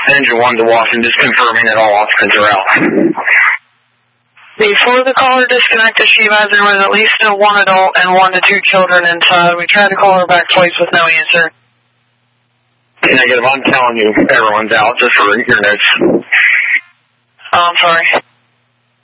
Engine 1 to Washington, just confirming that all occupants are out. Before the caller disconnected, she advised there was at least one adult and 1 to 2 children inside. We tried to call her back twice with no answer. Negative, I'm telling you, everyone's out, just for your notes. Oh, I'm sorry.